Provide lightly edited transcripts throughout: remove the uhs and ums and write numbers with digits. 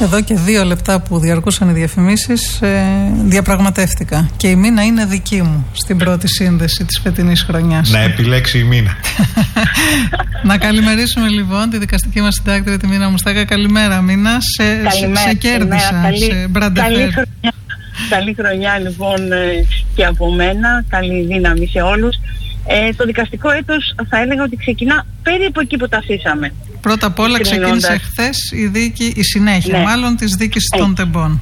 Εδώ και 2 λεπτά που διαρκούσαν οι διαφημίσεις διαπραγματεύτηκα και η Μίνα είναι δική μου στην πρώτη σύνδεση της φετινής χρονιάς. Να επιλέξει η Μίνα. Να καλημερίσουμε λοιπόν τη δικαστική μας συντάκτρια τη Μίνα Μουστάκα. Καλημέρα Μίνα, σε κέρδισα, σε μπραντεφέρ. Καλή χρονιά λοιπόν και από μένα, καλή δύναμη σε όλους. Το δικαστικό έτος θα έλεγα ότι ξεκινά περίπου εκεί που τα αφήσαμε. Πρώτα απ' όλα ξεκίνησε χθες η δίκη, η συνέχεια μάλλον της δίκης των τεμπών.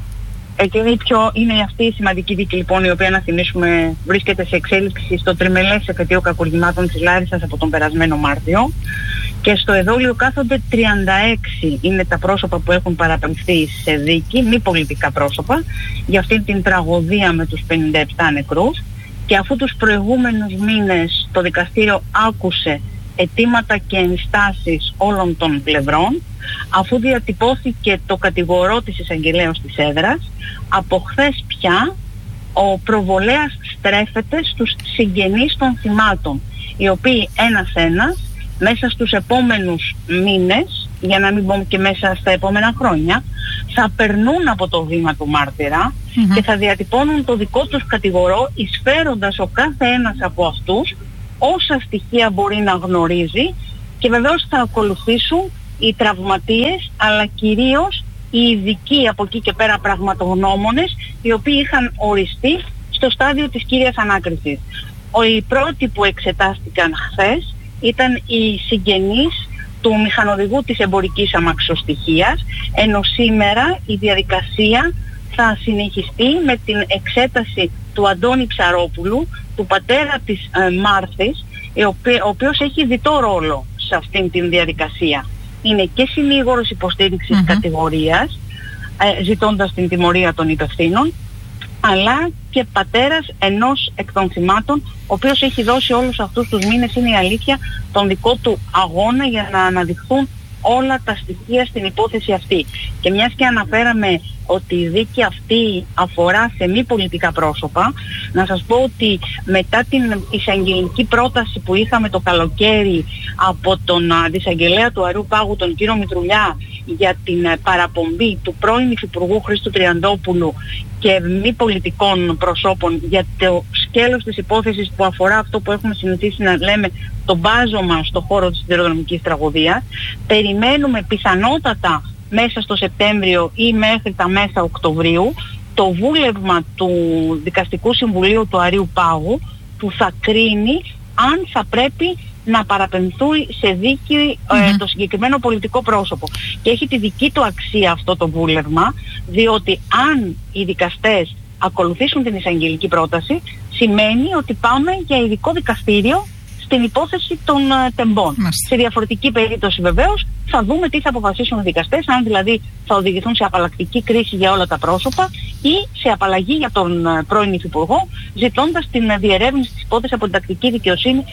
Είναι αυτή η σημαντική δίκη λοιπόν, η οποία να θυμίσουμε βρίσκεται σε εξέλιξη στο τριμελές εφετείο κακουργημάτων της Λάρισσας από τον περασμένο Μάρτιο, και στο εδόλιο κάθονται 36 είναι τα πρόσωπα που έχουν παραπεμφθεί σε δίκη, μη πολιτικά πρόσωπα, για αυτή την τραγωδία με τους 57 νεκρούς. Και αφού τους προηγούμενους μήνες το δικαστήριο άκουσε αιτήματα και ενστάσεις όλων των πλευρών, αφού διατυπώθηκε το κατηγορό της εισαγγελέως της έδρας, από χθες πια ο προβολέας στρέφεται στους συγγενείς των θυμάτων, οι οποίοι ένας-ένας μέσα στους επόμενους μήνες, για να μην πούμε και μέσα στα επόμενα χρόνια, θα περνούν από το βήμα του μάρτυρα και θα διατυπώνουν το δικό τους κατηγορό, εισφέροντας ο κάθε ένας από αυτούς όσα στοιχεία μπορεί να γνωρίζει, και βεβαίως θα ακολουθήσουν οι τραυματίες, αλλά κυρίως οι ειδικοί από εκεί και πέρα πραγματογνώμονες, οι οποίοι είχαν οριστεί στο στάδιο της κύριας ανάκρισης. Οι πρώτοι που εξετάστηκαν χθες ήταν οι συγγενείς του μηχανοδηγού της εμπορικής αμαξοστοιχείας, ενώ σήμερα η διαδικασία θα συνεχιστεί με την εξέταση του Αντώνη Ψαρόπουλου, του πατέρα της Μάρθης, ο οποίος έχει διτό ρόλο σε αυτήν την διαδικασία. Είναι και συνήγορος υποστήριξης κατηγορίας, ζητώντας την τιμωρία των υπευθύνων, αλλά και πατέρας ενός εκ των θυμάτων, ο οποίος έχει δώσει όλους αυτούς τους μήνες, είναι η αλήθεια, τον δικό του αγώνα για να αναδειχθούν όλα τα στοιχεία στην υπόθεση αυτή. Και μιας και αναφέραμε ότι η δίκη αυτή αφορά σε μη πολιτικά πρόσωπα, να σας πω ότι μετά την εισαγγελική πρόταση που είχαμε το καλοκαίρι από τον αντισαγγελέα του Αριού Πάγου, τον κύριο Μητρουλιά, για την παραπομπή του πρώην Υφυπουργού Χρήστου Τριαντόπουλου και μη πολιτικών προσώπων για το σκέλος της υπόθεσης που αφορά αυτό που έχουμε συνηθίσει να λέμε το μπάζωμα στο χώρο της σιδηροδρομικής τραγωδίας, περιμένουμε πιθανότατα μέσα στο Σεπτέμβριο ή μέχρι τα μέσα Οκτωβρίου το βούλευμα του Δικαστικού Συμβουλίου του Αριού Πάγου, που θα κρίνει αν θα πρέπει να παραπεμφθεί σε δίκη το συγκεκριμένο πολιτικό πρόσωπο. Και έχει τη δική του αξία αυτό το βούλευμα, διότι αν οι δικαστές ακολουθήσουν την εισαγγελική πρόταση, σημαίνει ότι πάμε για ειδικό δικαστήριο στην υπόθεση των τεμπών. Σε διαφορετική περίπτωση βεβαίως θα δούμε τι θα αποφασίσουν οι δικαστές, αν δηλαδή θα οδηγηθούν σε απαλλακτική κρίση για όλα τα πρόσωπα ή σε απαλλαγή για τον πρώην Υφυπουργό, ζητώντας την διερεύνηση της υπόθεσης από την τακτική δικαιοσύνη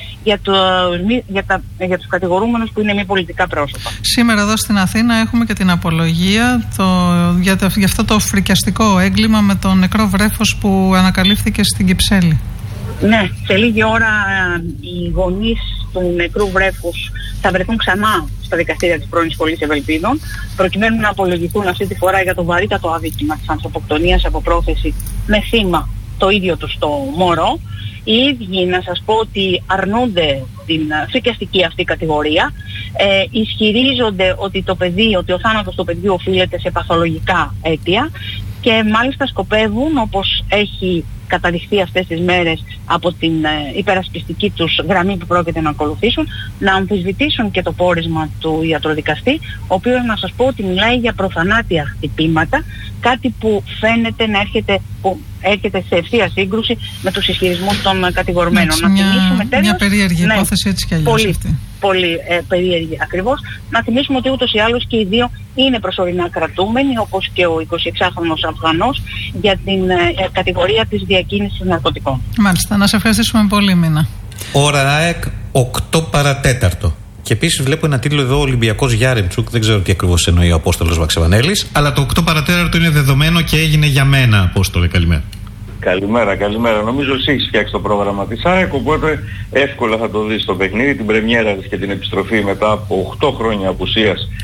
για τους κατηγορούμενους που είναι μη πολιτικά πρόσωπα. Σήμερα εδώ στην Αθήνα έχουμε και την απολογία για αυτό το φρικιαστικό έγκλημα με το νεκρό βρέφος που ανακαλύφθηκε στην Κυψέλη. Ναι, σε λίγη ώρα οι γονείς του νεκρού βρέφους θα βρεθούν ξανά στα δικαστήρια της πρώην Σχολής Ευελπίδων, προκειμένου να απολογηθούν αυτή τη φορά για το βαρύτατο αδίκημα της ανθρωποκτονίας από πρόθεση με θύμα το ίδιο τους το μωρό. Οι ίδιοι, να σας πω, ότι αρνούνται την φρικιαστική αυτή κατηγορία, ισχυρίζονται ότι ο θάνατος του παιδιού οφείλεται σε παθολογικά αίτια, και μάλιστα σκοπεύουν, όπως έχει καταδειχθεί αυτές τις μέρες από την υπερασπιστική τους γραμμή που πρόκειται να ακολουθήσουν, να αμφισβητήσουν και το πόρισμα του ιατροδικαστή, ο οποίος, να σας πω, ότι μιλάει για προθανάτια χτυπήματα, κάτι που φαίνεται να έρχεται σε ευθεία σύγκρουση με τους ισχυρισμούς των κατηγορουμένων. Μια περίεργη υπόθεση έτσι κι αλλιώς αυτή. Πολύ περίεργη ακριβώς. Να θυμίσουμε ότι ούτως ή άλλως και οι δύο είναι προσωρινά κρατούμενοι, όπως και ο 26χρονος Αφγανός, για την κατηγορία της διακίνησης ναρκωτικών. Μάλιστα. Να σε ευχαριστήσουμε πολύ, Μίνα. Ώρα ΑΕΚ 8 παρατέταρτο. Και επίσης βλέπω ένα τίτλο εδώ, Ολυμπιακός Γιάρεμτσουκ. Δεν ξέρω τι ακριβώς εννοεί ο Απόστολος Βαξεβανέλης. Αλλά το 8 παρατέταρτο είναι δεδομένο και έγινε για μένα, Απόστολε. Καλημέρα. Καλημέρα. Νομίζω εσύ έχεις φτιάξει το πρόγραμμα της ΑΕΚ, οπότε εύκολα θα το δεις στο παιχνίδι, την πρεμιέρα της και την επιστροφή μετά από 8 χρόνια απουσίας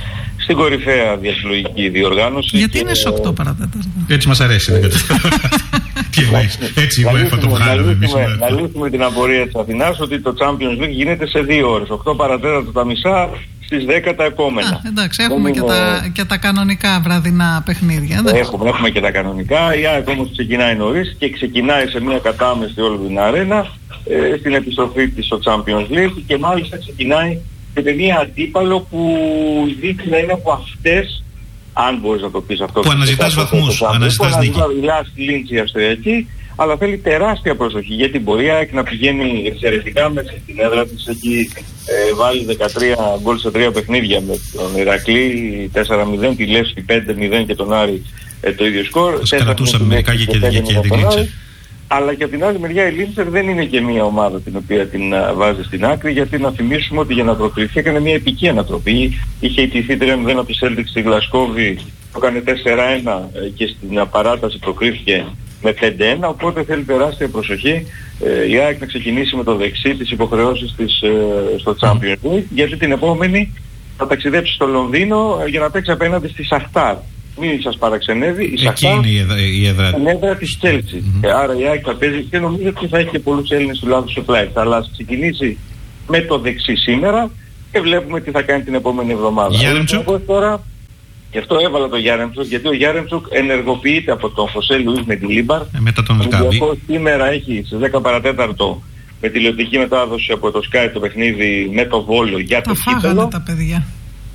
στην κορυφαία διασυλλογική διοργάνωση. Γιατί είναι σε 8 παρατέταρτο? Έτσι μας αρέσει, δεν κατάλαβα. Τι εννοείς? Έτσι η UEFA το βγάλαμε εμείς. Να λύσουμε την απορία της Αθηνάς ότι το Champions League γίνεται σε 2 ώρες. 8 παρατέταρτο τα μισά, στις 10 τα επόμενα. Εντάξει, έχουμε και τα κανονικά βραδινά παιχνίδια. Έχουμε και τα κανονικά. Η ΑΕΚ όμως ξεκινάει νωρίς και ξεκινάει σε μια κατάμεση όλη την αρένα στην επιστροφή της στο Champions League και μάλιστα ξεκινάει και με μια αντίπαλο που δείχνει να είναι από αυτές, αν μπορείς να το πεις αυτό, που αναζητάς βαθμούς, αναζητάς νίκη. Η Λίντς η Αυστριακή, αλλά θέλει τεράστια προσοχή γιατί μπορεί να πηγαίνει εξαιρετικά μέσα στην έδρα της. Έχει βάλει 13 γκολ σε 3 παιχνίδια με τον Ηρακλή, 4-0, τη Λεύσκη 5-0 και τον Άρη το ίδιο σκορ. Τους κρατούσαμε μερικά και Κυριακή για την Λίντς. Αλλά και από την άλλη μεριά η Λίντσερ δεν είναι και μια ομάδα την οποία την βάζει στην άκρη, γιατί να θυμίσουμε ότι για να προκριθεί έκανε μια επική ανατροπή. Είχε ιτηθεί 3-0 από τη Celtic στη Γλασκόβη, το έκανε 4-1 και στην παράταση προκρίθηκε με 5-1, οπότε θέλει τεράστια προσοχή η ΑΕΚ να ξεκινήσει με το δεξί τις υποχρεώσεις της στο Champions League, γιατί την επόμενη θα ταξιδέψει στο Λονδίνο για να παίξει απέναντι στη Σαχτάρ. Μην σας παραξενεύει, η Σαχτάρ είναι η έδρα της Chelsea. Άρα η ΑΕΚ θα παίζει και νομίζω ότι θα έχει και πολλούς Έλληνες του λάθους στο πλάι. Αλλά ας ξεκινήσει με το δεξί σήμερα και βλέπουμε τι θα κάνει την επόμενη εβδομάδα. Τώρα, γι' αυτό έβαλα τον Γιάρεμτσουκ, γιατί ο Γιάρεμτσουκ ενεργοποιείται από τον Χωσέ Λουίς με τη Λίμπαρ. Μετά τον Λουκάβι. Σήμερα έχει στις 10 παρατέταρτο με τηλεοπτική μετάδοση από το Sky το παιχνίδι με το Βόλο για το κύπελλο. Τα φάγανε τα παιδιά.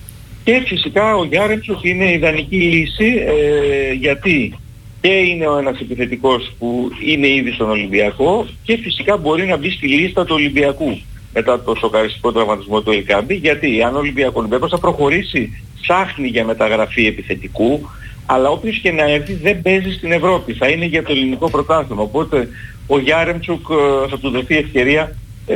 Και φυσικά ο Γιάρεμτσουκ είναι ιδανική λύση γιατί και είναι ο ένας επιθετικός που είναι ήδη στον Ολυμπιακό και φυσικά μπορεί να μπει στη λίστα του Ολυμπιακού μετά το σοκαριστικό τραυματισμό του Ελκάμπη, γιατί αν ο Ολυμπιακός θα προχωρήσει, ψάχνει για μεταγραφή επιθετικού, αλλά όποιος και να έρθει δεν παίζει στην Ευρώπη, θα είναι για το ελληνικό πρωτάθλημα, οπότε ο Γιάρεμτσουκ θα του δοθεί ευκαιρία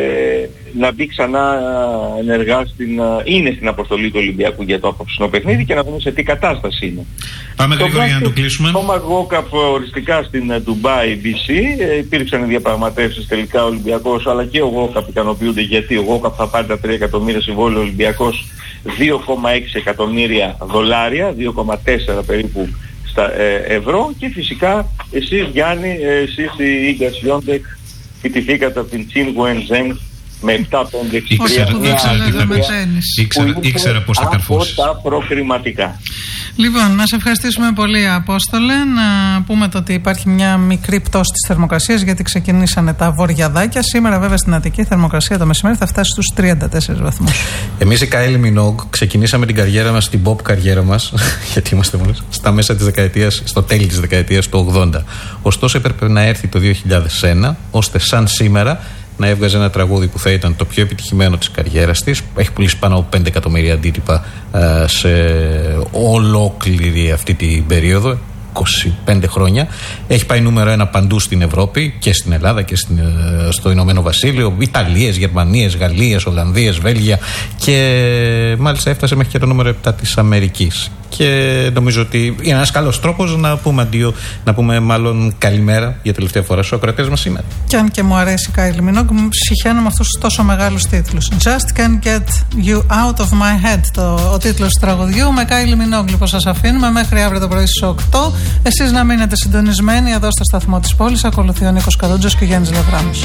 να μπει ξανά ενεργά είναι στην αποστολή του Ολυμπιακού για το απόψινό παιχνίδι και να δούμε σε τι κατάσταση είναι. Πάμε γρήγορα για να το κλείσουμε. Το World Cup οριστικά στην Dubai BC υπήρξαν διαπραγματεύσεις, τελικά ο Ολυμπιακός αλλά και ο World Cup ικανοποιούνται, γιατί ο World Cup θα πάρει τα 3 εκατομμύρια συμβόλαιο, ο Ολυμπιακός 2,6 εκατομμύρια δολάρια, 2,4 περίπου στα ευρώ, και φυσικά εσείς Γιάννη, εσείς η Ίγκα Σιόντεκ ιτηθήκατε από την Τσιν Γουενζέν με 7-5-6-3. Ήξερα πώς θα καρφώσεις. Από τα προκριματικά. Λοιπόν, να σε ευχαριστήσουμε πολύ, Απόστολε. Να πούμε το ότι υπάρχει μια μικρή πτώση της θερμοκρασίας, γιατί ξεκινήσανε τα βοριαδάκια. Σήμερα, βέβαια, στην Αττική η θερμοκρασία το μεσημέρι θα φτάσει στους 34 βαθμούς. Εμείς οι Kylie Minogue ξεκινήσαμε την καριέρα μας, την pop καριέρα μας, γιατί είμαστε μόλις στα μέσα της δεκαετίας, στο τέλη της δεκαετίας του 80. Ωστόσο, έπρεπε να έρθει το 2001, ώστε σαν σήμερα να έβγαζε ένα τραγούδι που θα ήταν το πιο επιτυχημένο της καριέρας της. Έχει πουλήσει πάνω από 5 εκατομμύρια αντίτυπα σε ολόκληρη αυτή την περίοδο, 25 χρόνια. Έχει πάει νούμερο 1 παντού στην Ευρώπη και στην Ελλάδα και στο Ηνωμένο Βασίλειο, Ιταλίες, Γερμανίες, Γαλλίες, Ολλανδίες, Βέλγια, και μάλιστα έφτασε μέχρι και το νούμερο 7 της Αμερικής. Και νομίζω ότι είναι ένας καλός τρόπος να πούμε αντίο, να πούμε μάλλον καλημέρα για τελευταία φορά στους ακροατές μας σήμερα. Και αν και μου αρέσει η Kylie Minogue, μου συχαίνω με αυτούς τους τόσο μεγάλους τίτλους. Just can't get you out of my head, ο τίτλος του τραγουδιού, με Kylie Minogue. Λοιπόν, σας αφήνουμε μέχρι αύριο το πρωί στις 8. Εσείς να μείνετε συντονισμένοι εδώ στο σταθμό της πόλης. Ακολουθεί ο Νίκος Καδούτζος και ο Γιάννης Λαβράμος.